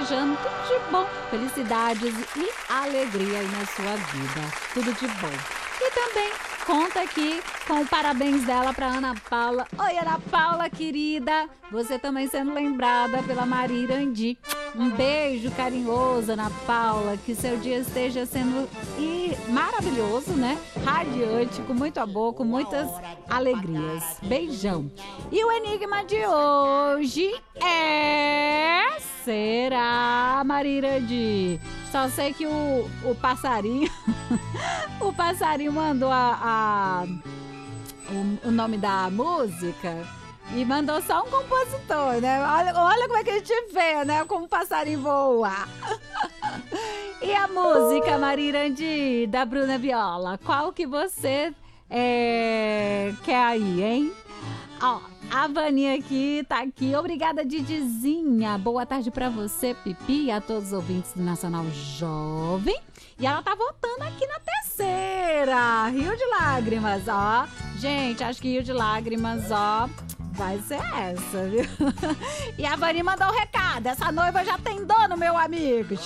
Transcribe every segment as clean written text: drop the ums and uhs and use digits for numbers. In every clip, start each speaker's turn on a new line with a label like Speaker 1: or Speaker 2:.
Speaker 1: desejando tudo de bom, felicidades e alegria aí na sua vida. Tudo de bom. E também conta aqui com o parabéns dela para Ana Paula. Oi, Ana Paula, querida. Você também sendo lembrada pela Maria Irandi. Um beijo carinhoso, Ana Paula. Que seu dia esteja sendo maravilhoso, né? Radiante, com muito amor, com muitas alegrias. Beijão. E o enigma de hoje será, Maria Irandi? Só sei que o passarinho o passarinho mandou o nome da música e mandou só um compositor, né? Olha como é que a gente vê, né? Como o passarinho voa. E a música, Maria Irandi, da Bruna Viola, qual que você quer aí, hein? Ó, a Vaninha aqui tá aqui. Obrigada, Didizinha. Boa tarde pra você, Pipi, e a todos os ouvintes do Nacional Jovem. E ela tá votando aqui na terceira. Rio de Lágrimas, ó. Gente, acho que Rio de Lágrimas, ó, vai ser essa, viu? E a Vani mandou um recado. Essa noiva já tem dono, meu amigo.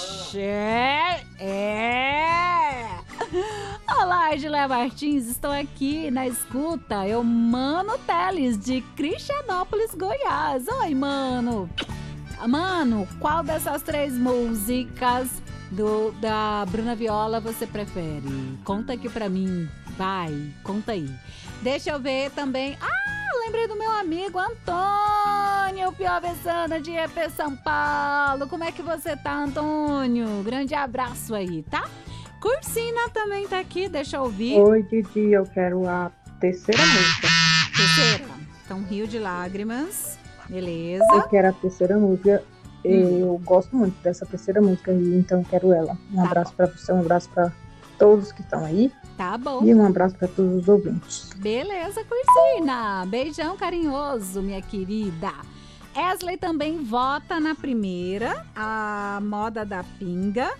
Speaker 1: Olá, Edilé Martins. Estou aqui na escuta. Eu, Mano Teles, de Cristianópolis, Goiás. Oi, Mano. Mano, qual dessas 3 músicas da Bruna Viola você prefere? Conta aqui pra mim. Vai, conta aí. Deixa eu ver também. Lembrei do meu amigo Antônio Piovessana de EP São Paulo. Como é que você tá, Antônio? Grande abraço aí, tá? Cursina também tá aqui, deixa eu ouvir.
Speaker 2: Oi, Didi, eu quero a terceira música.
Speaker 1: Terceira? Então, Rio de Lágrimas, beleza.
Speaker 2: Eu quero a terceira música. Eu gosto muito dessa terceira música aí, então eu quero ela. Um abraço pra você, um abraço pra todos que estão aí.
Speaker 1: Tá bom.
Speaker 2: E um abraço para todos os ouvintes.
Speaker 1: Beleza, Cursina. Beijão carinhoso, minha querida. Esley também vota na primeira, a Moda da Pinga.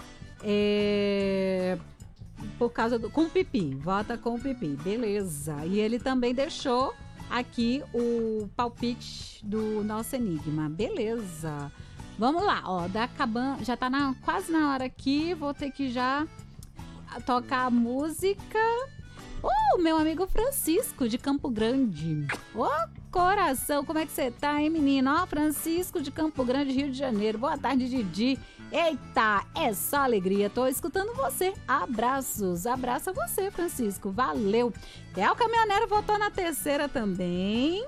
Speaker 1: Por causa com o Pipi. Vota com o Pipi. Beleza. E ele também deixou aqui o palpite do nosso enigma. Beleza. Vamos lá, ó. Já tá quase na hora aqui. Vou ter que já tocar a música. Meu amigo Francisco de Campo Grande. Coração, como é que você tá, hein, menino? Francisco de Campo Grande, Rio de Janeiro. Boa tarde, Didi. Eita, é só alegria. Tô escutando você. Abraços. Abraço a você, Francisco. Valeu. O Caminhoneiro votou na terceira também.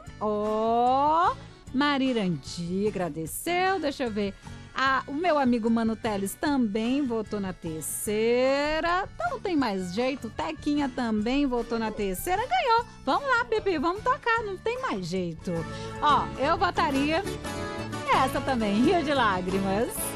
Speaker 1: Maria Irandi agradeceu. Deixa eu ver. O meu amigo Mano Teles também votou na terceira. Então não tem mais jeito. Tequinha também votou na terceira. Ganhou. Vamos lá, Pipi. Vamos tocar. Não tem mais jeito. Eu votaria essa também. Rio de Lágrimas.